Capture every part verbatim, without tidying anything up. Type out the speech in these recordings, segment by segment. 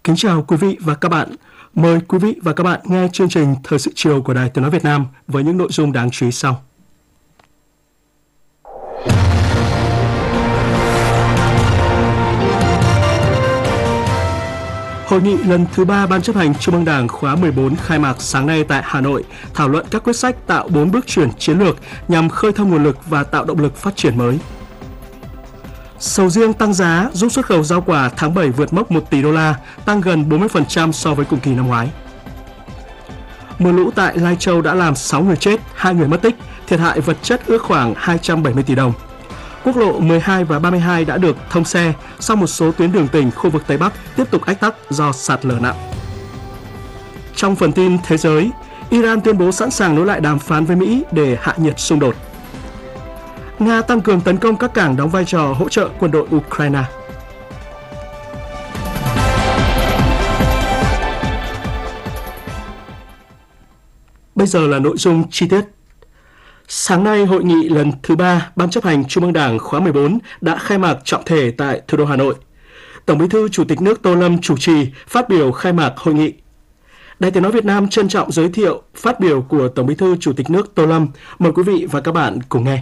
Kính chào quý vị và các bạn. Mời quý vị và các bạn nghe chương trình Thời sự chiều của Đài Tiếng nói Việt Nam với những nội dung đáng chú ý sau. Hội nghị lần thứ ba Ban chấp hành Trung ương Đảng khóa mười bốn khai mạc sáng nay tại Hà Nội, thảo luận các quyết sách tạo bốn bước chuyển chiến lược nhằm khơi thông nguồn lực và tạo động lực phát triển mới. Sầu riêng tăng giá giúp xuất khẩu rau quả tháng bảy vượt mốc một tỷ đô la, tăng gần bốn mươi phần trăm so với cùng kỳ năm ngoái. Mưa lũ tại Lai Châu đã làm sáu người chết, hai người mất tích, thiệt hại vật chất ước khoảng hai trăm bảy mươi tỷ đồng. Quốc lộ mười hai và ba mươi hai đã được thông xe, sau một số tuyến đường tỉnh khu vực Tây Bắc tiếp tục ách tắc do sạt lở nặng. Trong phần tin thế giới, Iran tuyên bố sẵn sàng nối lại đàm phán với Mỹ để hạ nhiệt xung đột. Nga tăng cường tấn công các cảng đóng vai trò hỗ trợ quân đội Ukraine. Bây giờ là nội dung chi tiết. Sáng nay, hội nghị lần thứ ba Ban chấp hành Trung ương Đảng khóa mười bốn đã khai mạc trọng thể tại thủ đô Hà Nội. Tổng Bí thư Chủ tịch nước Tô Lâm chủ trì phát biểu khai mạc hội nghị. Đài Tiếng nói Việt Nam trân trọng giới thiệu phát biểu của Tổng Bí thư Chủ tịch nước Tô Lâm. Mời quý vị và các bạn cùng nghe.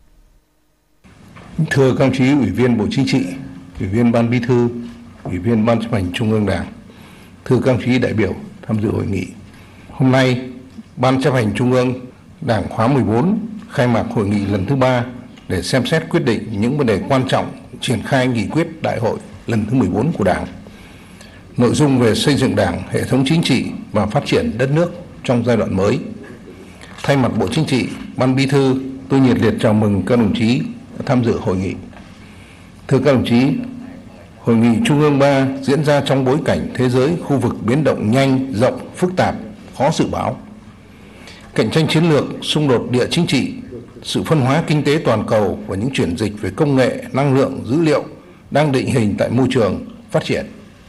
Thưa các đồng chí Ủy viên Bộ Chính trị, Ủy viên Ban Bí thư, Ủy viên Ban chấp hành Trung ương Đảng, thưa các đồng chí đại biểu tham dự hội nghị. Hôm nay, Ban chấp hành Trung ương Đảng khóa mười bốn khai mạc hội nghị lần thứ ba để xem xét quyết định những vấn đề quan trọng triển khai nghị quyết đại hội lần thứ mười bốn của Đảng. Nội dung về xây dựng Đảng, hệ thống chính trị và phát triển đất nước trong giai đoạn mới. Thay mặt Bộ Chính trị, Ban Bí thư, tôi nhiệt liệt chào mừng các đồng chí tham dự hội nghị. Thưa các đồng chí, hội nghị Trung ương ba diễn ra trong bối cảnh thế giới, khu vực biến động nhanh, rộng, phức tạp, khó dự báo. Cạnh tranh chiến lược, xung đột địa chính trị, sự phân hóa kinh tế toàn cầu và những chuyển dịch về công nghệ, năng lượng, dữ liệu đang định hình tại môi trường phát triển.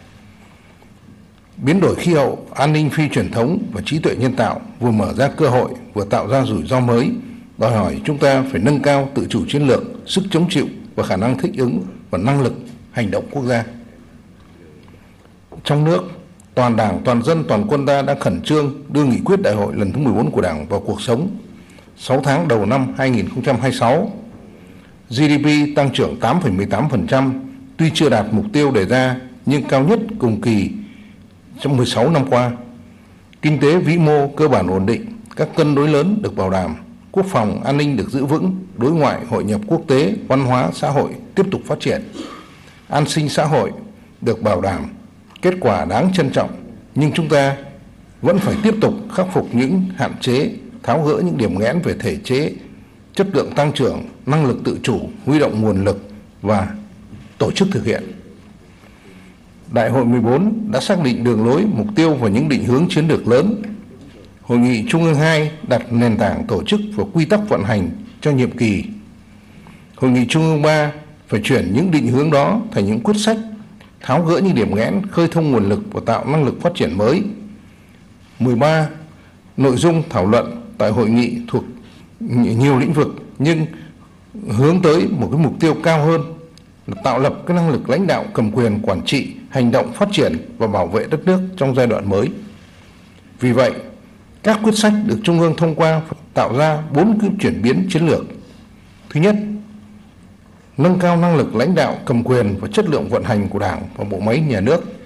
Biến đổi khí hậu, an ninh phi truyền thống và trí tuệ nhân tạo vừa mở ra cơ hội, vừa tạo ra rủi ro mới, đòi hỏi chúng ta phải nâng cao tự chủ chiến lược, sức chống chịu và khả năng thích ứng và năng lực hành động quốc gia. Trong nước, toàn Đảng, toàn dân, toàn quân ta đã khẩn trương đưa nghị quyết đại hội lần thứ mười bốn của Đảng vào cuộc sống. sáu tháng đầu năm hai nghìn không trăm hai mươi sáu, giê đê pê tăng trưởng tám phẩy mười tám phần trăm, tuy chưa đạt mục tiêu đề ra nhưng cao nhất cùng kỳ trong mười sáu năm qua. Kinh tế vĩ mô cơ bản ổn định, các cân đối lớn được bảo đảm, quốc phòng, an ninh được giữ vững, đối ngoại, hội nhập quốc tế, văn hóa, xã hội tiếp tục phát triển. An sinh xã hội được bảo đảm, kết quả đáng trân trọng, nhưng chúng ta vẫn phải tiếp tục khắc phục những hạn chế, tháo gỡ những điểm nghẽn về thể chế, chất lượng tăng trưởng, năng lực tự chủ, huy động nguồn lực và tổ chức thực hiện. Đại hội mười bốn đã xác định đường lối, mục tiêu và những định hướng chiến lược lớn. Hội nghị Trung ương hai đặt nền tảng tổ chức và quy tắc vận hành cho nhiệm kỳ. Hội nghị Trung ương ba phải chuyển những định hướng đó thành những quyết sách, tháo gỡ những điểm nghẽn, khơi thông nguồn lực và tạo năng lực phát triển mới. mười ba. Nội dung thảo luận tại hội nghị thuộc nhiều lĩnh vực nhưng hướng tới một cái mục tiêu cao hơn là tạo lập cái năng lực lãnh đạo, cầm quyền, quản trị, hành động, phát triển và bảo vệ đất nước trong giai đoạn mới. Vì vậy, các quyết sách được Trung ương thông qua tạo ra bốn cái chuyển biến chiến lược. Thứ nhất, nâng cao năng lực lãnh đạo, cầm quyền và chất lượng vận hành của Đảng và bộ máy nhà nước.